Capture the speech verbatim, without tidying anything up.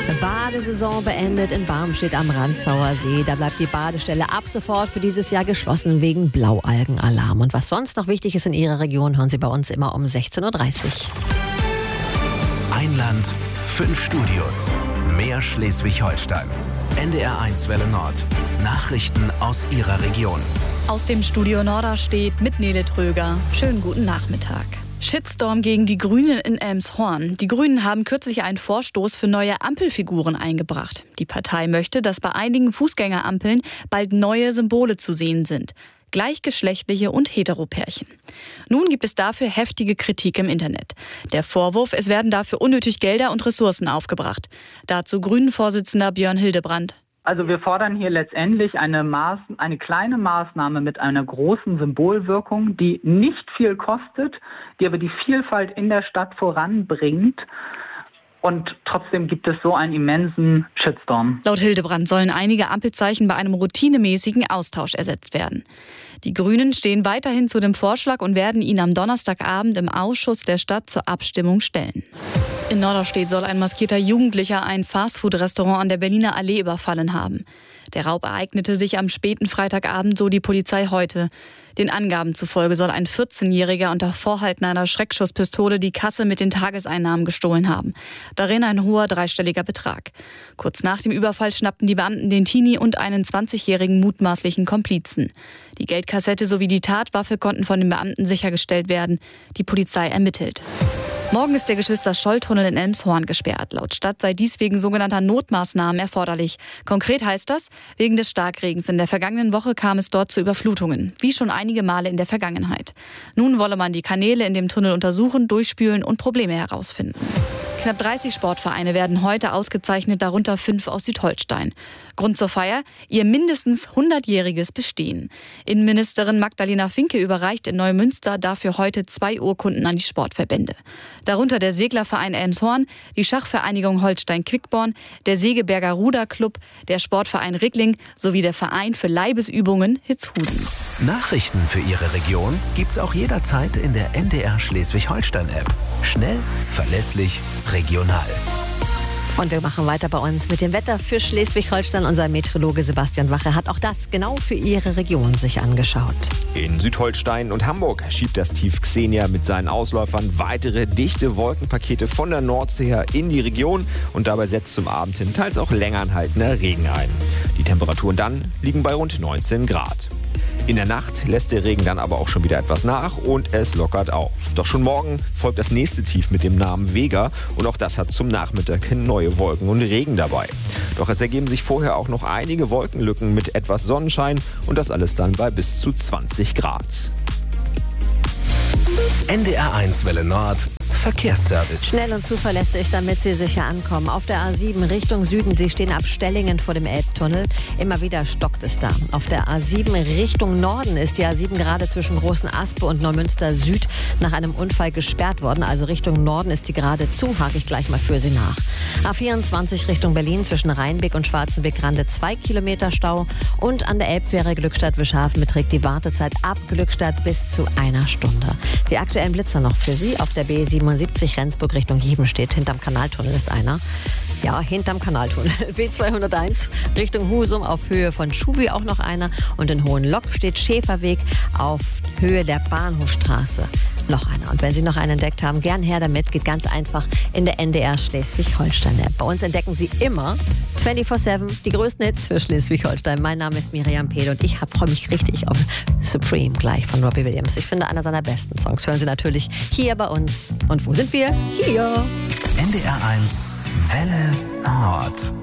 Badesaison beendet in Barmstedt am Randzauer See. Da bleibt die Badestelle ab sofort für dieses Jahr geschlossen wegen Blaualgenalarm. Und was sonst noch wichtig ist in Ihrer Region, hören Sie bei uns immer um sechzehn Uhr dreißig. Ein Land, fünf Studios. Mehr Schleswig-Holstein. N D R eins Welle Nord. Nachrichten aus Ihrer Region. Aus dem Studio Norderstedt mit Nele Tröger. Schönen guten Nachmittag. Shitstorm gegen die Grünen in Elmshorn. Die Grünen haben kürzlich einen Vorstoß für neue Ampelfiguren eingebracht. Die Partei möchte, dass bei einigen Fußgängerampeln bald neue Symbole zu sehen sind. Gleichgeschlechtliche und Heteropärchen. Nun gibt es dafür heftige Kritik im Internet. Der Vorwurf, es werden dafür unnötig Gelder und Ressourcen aufgebracht. Dazu Grünen-Vorsitzender Björn Hildebrand. Also wir fordern hier letztendlich eine, Maß, eine kleine Maßnahme mit einer großen Symbolwirkung, die nicht viel kostet, die aber die Vielfalt in der Stadt voranbringt. Und trotzdem gibt es so einen immensen Shitstorm. Laut Hildebrand sollen einige Ampelzeichen bei einem routinemäßigen Austausch ersetzt werden. Die Grünen stehen weiterhin zu dem Vorschlag und werden ihn am Donnerstagabend im Ausschuss der Stadt zur Abstimmung stellen. In Norderstedt soll ein maskierter Jugendlicher ein Fastfood-Restaurant an der Berliner Allee überfallen haben. Der Raub ereignete sich am späten Freitagabend, so die Polizei heute. Den Angaben zufolge soll ein vierzehnjähriger unter Vorhalten einer Schreckschusspistole die Kasse mit den Tageseinnahmen gestohlen haben. Darin ein hoher dreistelliger Betrag. Kurz nach dem Überfall schnappten die Beamten den Teenie und einen zwanzigjährigen mutmaßlichen Komplizen. Die Geldkassette sowie die Tatwaffe konnten von den Beamten sichergestellt werden. Die Polizei ermittelt. Morgen ist der Geschwister-Scholl-Tunnel in Elmshorn gesperrt. Laut Stadt sei dies wegen sogenannter Notmaßnahmen erforderlich. Konkret heißt das, wegen des Starkregens in der vergangenen Woche kam es dort zu Überflutungen, wie schon einige Male in der Vergangenheit. Nun wolle man die Kanäle in dem Tunnel untersuchen, durchspülen und Probleme herausfinden. Knapp dreißig Sportvereine werden heute ausgezeichnet, darunter fünf aus Südholstein. Grund zur Feier? Ihr mindestens hundertjähriges Bestehen. Innenministerin Magdalena Finke überreicht in Neumünster dafür heute zwei Urkunden an die Sportverbände. Darunter der Seglerverein Elmshorn, die Schachvereinigung Holstein-Quickborn, der Segeberger Ruderclub, der Sportverein Rickling sowie der Verein für Leibesübungen Hitzhusen. Nachrichten für Ihre Region gibt's auch jederzeit in der N D R Schleswig-Holstein-App. Schnell, verlässlich, regional. Und wir machen weiter bei uns mit dem Wetter für Schleswig-Holstein. Unser Meteorologe Sebastian Wache hat auch das genau für Ihre Region sich angeschaut. In Südholstein und Hamburg schiebt das Tief Xenia mit seinen Ausläufern weitere dichte Wolkenpakete von der Nordsee her in die Region. Und dabei setzt zum Abend hin teils auch länger anhaltender Regen ein. Die Temperaturen dann liegen bei rund neunzehn Grad. In der Nacht lässt der Regen dann aber auch schon wieder etwas nach und es lockert auf. Doch schon morgen folgt das nächste Tief mit dem Namen Vega und auch das hat zum Nachmittag neue Wolken und Regen dabei. Doch es ergeben sich vorher auch noch einige Wolkenlücken mit etwas Sonnenschein und das alles dann bei bis zu zwanzig Grad. N D R eins Welle Nord. Verkehrsservice. Schnell und zuverlässig, damit Sie sicher ankommen. Auf der A sieben Richtung Süden, Sie stehen ab Stellingen vor dem Elbtunnel. Immer wieder stockt es da. Auf der A sieben Richtung Norden ist die A sieben gerade zwischen Großen Aspe und Neumünster Süd nach einem Unfall gesperrt worden. Also Richtung Norden ist die gerade zu, hake ich gleich mal für Sie nach. A vierundzwanzig Richtung Berlin zwischen Rheinbeck und Schwarzenbeck-Rande zwei Kilometer Stau. Und an der Elbfähre Glückstadt-Wischhafen beträgt die Wartezeit ab Glückstadt bis zu einer Stunde. Die aktuellen Blitzer noch für Sie auf der B siebenundsiebzig Rendsburg Richtung Jevenstedt. Hinterm Kanaltunnel ist einer. Ja, hinterm Kanaltunnel. B zweihunderteins Richtung Husum auf Höhe von Schubi auch noch einer. Und in Hohenlock steht Schäferweg auf Höhe der Bahnhofstraße. Noch einer. Und wenn Sie noch einen entdeckt haben, gern her damit. Geht ganz einfach in der N D R Schleswig-Holstein-App. Bei uns entdecken Sie immer vierundzwanzig sieben die größten Hits für Schleswig-Holstein. Mein Name ist Miriam Pehl und ich freue mich richtig auf Supreme gleich von Robbie Williams. Ich finde, einer seiner besten Songs hören Sie natürlich hier bei uns. Und wo sind wir? Hier. N D R eins Welle Nord.